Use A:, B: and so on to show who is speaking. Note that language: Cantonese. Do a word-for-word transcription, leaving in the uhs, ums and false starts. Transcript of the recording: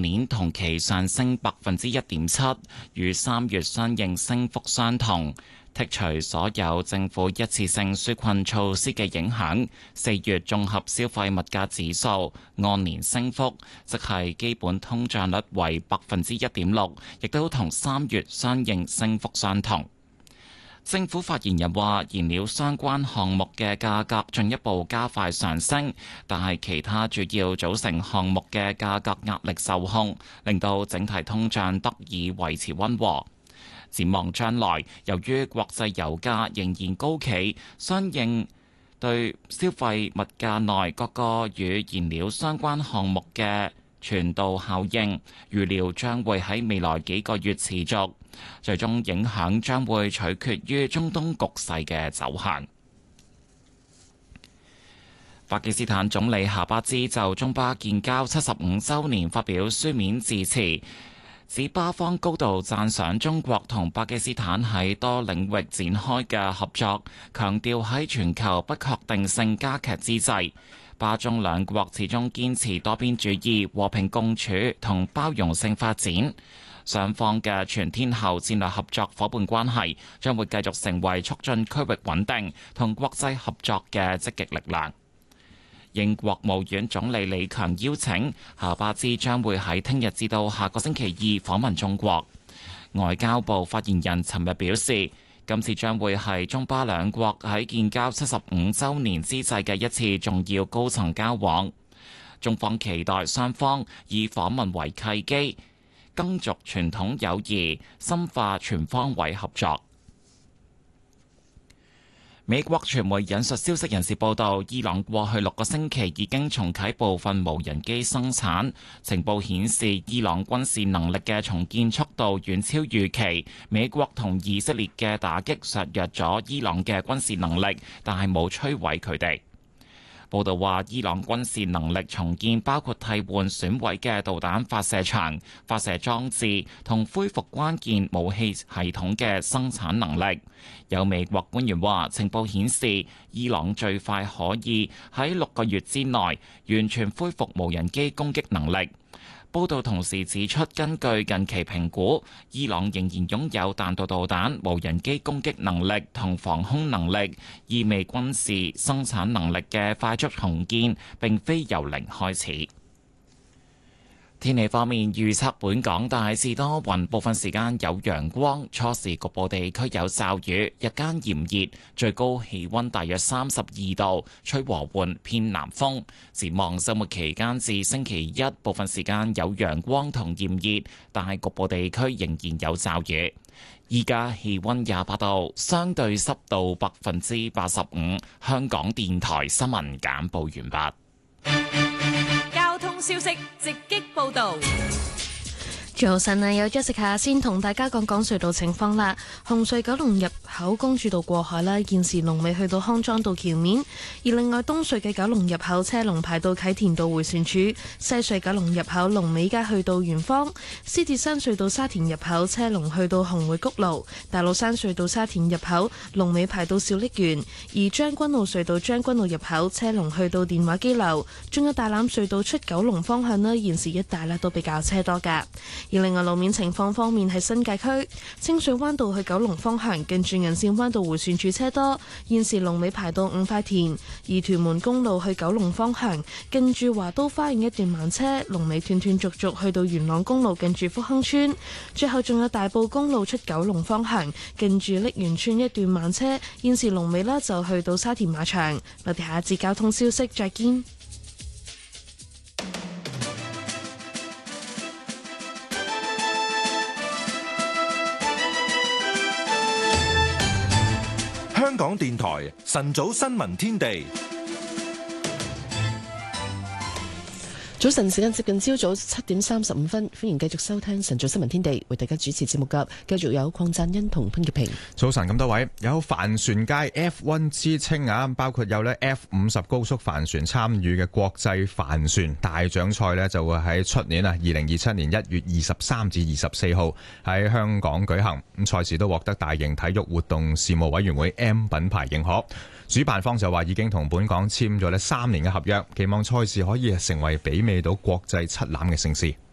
A: 年同期上升百分之一點七，與三月相應升幅相同。剔除所有政府一次性紓困措施嘅影響，四月綜合消費物價指數按年升幅，即係基本通脹率為百分之一點六，亦都同三月相應升幅相同。政府發言人話，燃料相關項目嘅價格進一步加快上升，但係其他主要組成項目嘅價格壓力受控，令到整體通脹得以維持溫和。展望將來，由於國際油價仍然高企，相應對消費物價內各個與燃料相關項目嘅傳導效應，預料將會喺未來幾個月持續，最終影響將會取決於中東局勢嘅走向。巴基斯坦總理夏巴茲就中巴建交七十五週年發表書面致辭，指巴方高度讚賞中國同巴基斯坦喺多領域展開嘅合作，強調喺全球不確定性加劇之際，巴中兩國始終堅持多邊主義、和平共處同包容性發展。雙方嘅全天候戰略合作夥伴關係將會繼續成為促進區域穩定同國際合作嘅積極力量。英國務院總理李強邀請，夏巴茲將會喺聽日至到下個星期二訪問中國。外交部發言人尋日表示，今次將會係中巴兩國喺建交七十五週年之際嘅一次重要高層交往。中方期待雙方以訪問為契機，更續傳統友誼，深化全方位合作。美國傳媒引述消息人士報道，伊朗過去六個星期已經重啟部分無人機生產。情報顯示，伊朗軍事能力嘅重建速度遠超預期。美國同以色列嘅打擊削弱咗伊朗嘅軍事能力，但係冇摧毀佢哋。報道話，伊朗軍事能力重建包括替換損毀嘅導彈發射場、發射裝置同恢復關鍵武器系統嘅生產能力。有美國官員話，情報顯示伊朗最快可以喺六個月之內完全恢復無人機攻擊能力。報道同時指出，根據近期評估，伊朗仍然擁有彈道導彈、無人機攻擊能力同防空能力，意味軍事生產能力嘅快速重建並非由零開始。天氣方面，預測本港大致多雲，部分時間有陽光，初時局部地區有驟雨，日間炎熱，最高氣溫大約三十二度，吹和緩偏南風。展望周末期間至星期一，部分時間有陽光同炎熱，但係局部地區仍然有驟雨。依家氣溫廿八度，相對濕度百分之八十五。香港電台新聞簡報完畢。
B: 交通消息直擊報道。
C: 早晨啊，有 Jessica 先同大家講講隧道情況啦。紅隧九龍入口公主道過海啦，現時龍尾去到康莊道橋面；而另外東隧嘅九龍入口車龍排到啟田道迴旋處，西隧九龍入口龍尾街去到圓方，獅子山隧道沙田入口車龍去到紅會谷路，大老山隧道沙田入口龍尾排到小瀝源，而將軍澳隧道將軍澳入口車龍去到電話機樓，仲有大欖隧道出九龍方向呢，現時一帶呢都比較車多噶。而另外路面情況方面，喺新界區清水灣道去九龍方向，近住銀線灣道迴旋處車多，現時龍尾排到五塊田；而屯門公路去九龍方向，近住華都花園一段慢車，龍尾斷斷續續去到元朗公路近住福亨村。最後仲有大埔公路出九龍方向，近住瀝源村一段慢車，現時龍尾呢就去到沙田馬場。我哋下一節交通消息再見。
D: 香港電台晨早新聞天地，
E: 早晨時間接近朝早七點三十五分，歡迎繼續收聽晨早新聞天地，為大家主持節目嘅繼續有鄺贊恩同潘潔平。
F: 早晨咁多位，有帆船界 F 一 之稱啊，包括有咧 F 五十高速帆船參與嘅國際帆船大獎賽咧，就會喺出年啊二零二七年一月二十三至二十四號喺香港舉行。咁賽事都獲得大型體育活動事務委員會 M 品牌認可。主辦方就話已經同本港簽咗咧三年嘅合約，期望賽事可以成為媲美到國際七欖嘅盛事。